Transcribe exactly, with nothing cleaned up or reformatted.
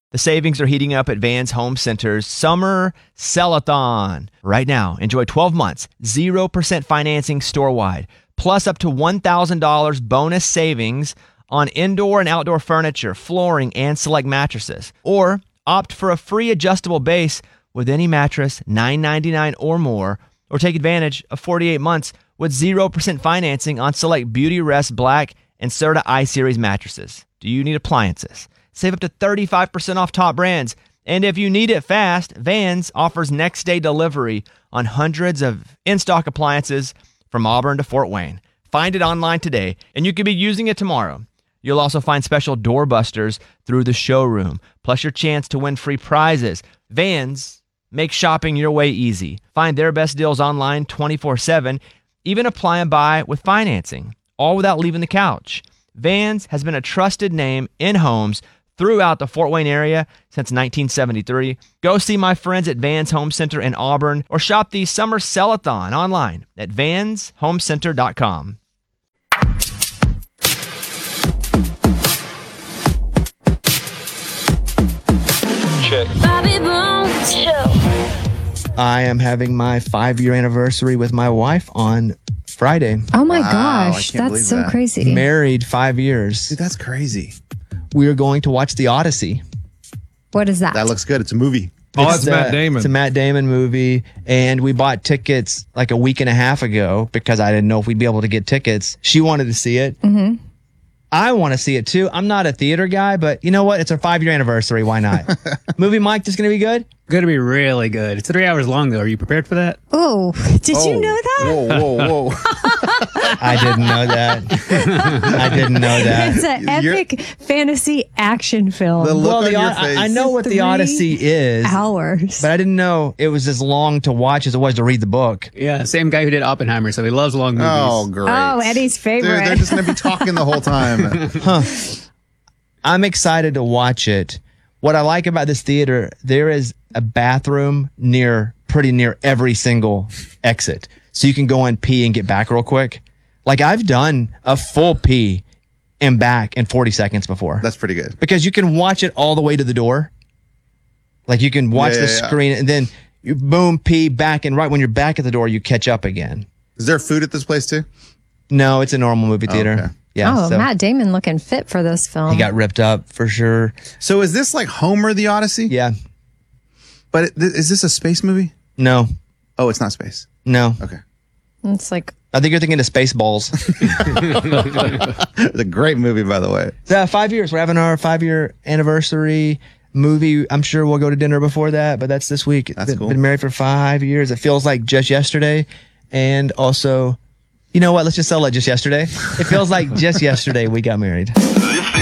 The savings are heating up at Vans Home Center's Summer Sell-a-thon. Right now, enjoy twelve months, zero percent financing store-wide, plus up to one thousand dollars bonus savings on indoor and outdoor furniture, flooring, and select mattresses. Or opt for a free adjustable base with any mattress, nine ninety-nine or more, or take advantage of forty-eight months with zero percent financing on select Beautyrest Black and Serta I-Series mattresses. Do you need appliances? Save up to thirty-five percent off top brands. And if you need it fast, Vans offers next-day delivery on hundreds of in-stock appliances from Auburn to Fort Wayne. Find it online today, and you could be using it tomorrow. You'll also find special doorbusters through the showroom, plus your chance to win free prizes. Vans make shopping your way easy. Find their best deals online twenty-four seven, even apply and buy with financing, all without leaving the couch. Vans has been a trusted name in homes throughout the Fort Wayne area since nineteen seventy-three. Go see my friends at Vans Home Center in Auburn or shop the Summer Sell-a-thon online at vans home center dot com. Check. Bobby Bones Show. I am having my five-year anniversary with my wife on Friday. Oh my Wow, I gosh, can't that's believe so that. crazy. Married five years. Dude, that's crazy. We are going to watch The Odyssey. What is that? That looks good. It's a movie. Oh, it's uh, Matt Damon. It's a Matt Damon movie, and we bought tickets like a week and a half ago because I didn't know if we'd be able to get tickets. She wanted to see it. Mm-hmm. I want to see it too. I'm not a theater guy, but you know what? It's our five-year anniversary. Why not? Movie, Mike, just going to be good? Going to be really good. It's three hours long, though. Are you prepared for that? Oh, did Oh, you know that? Whoa, whoa, whoa. I didn't know that. I didn't know that. It's an You're- epic fantasy action film. The look Well, on the, your I, face. I know what the Three Odyssey is, hours. but I didn't know it was as long to watch as it was to read the book. Yeah, same guy who did Oppenheimer, so he loves long movies. Oh, great. Oh, Eddie's Dude, favorite. they're just going to be talking the whole time. I'm excited to watch it. What I like about this theater, there is a bathroom near, pretty near every single exit. So you can go and pee and get back real quick. Like I've done a full pee and back in forty seconds before. That's pretty good. Because you can watch it all the way to the door. Like you can watch Yeah, the yeah, yeah. screen and then you boom, pee back. And right when you're back at the door, you catch up again. Is there food at this place too? No, it's a normal movie theater. okay. Yeah. oh, so Matt Damon looking fit for this film. he got ripped up for sure. So is this like Homer the Odyssey? Yeah. But it, th- is this a space movie? No, Oh, it's not space. no. Okay. It's like, I think you're thinking of Spaceballs. It's a great movie, by the way. Yeah, five years. We're having our five year anniversary movie. I'm sure we'll go to dinner before that, but that's this week. That's been, cool. Been married for five years. It feels like just yesterday. And also, you know what? Let's just sell it just yesterday. It feels like just yesterday we got married.